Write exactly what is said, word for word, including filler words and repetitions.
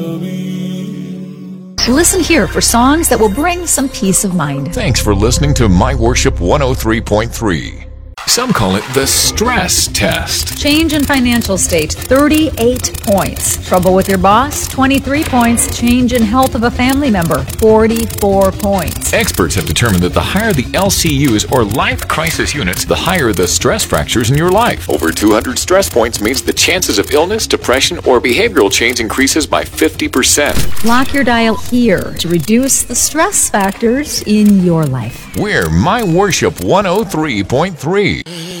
Listen here for songs that will bring some peace of mind. Thanks for listening to My Worship one oh three point three. Some call it the stress test. Change in financial state, thirty-eight points. Trouble with your boss, twenty-three points. Change in health of a family member, forty-four points. Experts have determined that the higher the L C Us or life crisis units, the higher the stress fractures in your life. Over two hundred stress points means the chances of illness, depression, or behavioral change increases by fifty percent. Lock your dial here to reduce the stress factors in your life. We're My Worship one oh three point three.